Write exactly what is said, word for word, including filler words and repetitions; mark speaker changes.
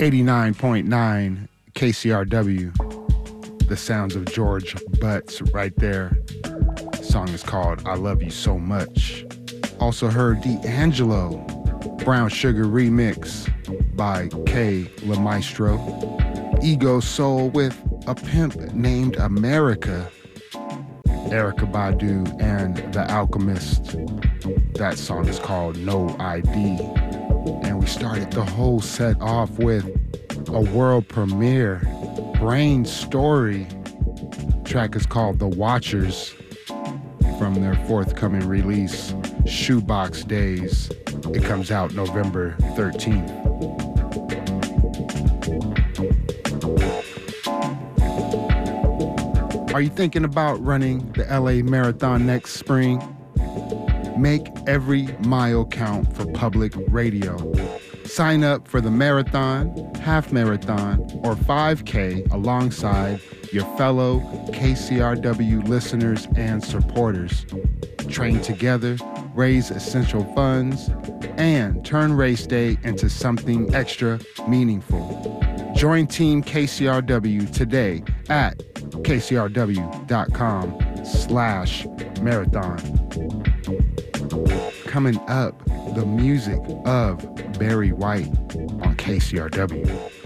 Speaker 1: eighty-nine point nine K C R W. The sounds of George Butts right there. The song is called I Love You So Much. Also heard D'Angelo, Brown Sugar remix by K. La Maestro. Ego Soul with A Pimp Named America, Erykah Badu and The Alchemist. That song is called No I D. And we started the whole set off with a world premiere, Brain Story. Track is called The Watchers from their forthcoming release, Shoebox Days. It comes out November thirteenth. Are you thinking about running the L A Marathon next spring? Make every mile count for public radio. Sign up for the marathon, half marathon, or five K alongside your fellow K C R W listeners and supporters. Train together, raise essential funds, and turn race day into something extra meaningful. Join Team K C R W today at kcrw.com slash marathon. Coming up, the music of Barry White on K C R W.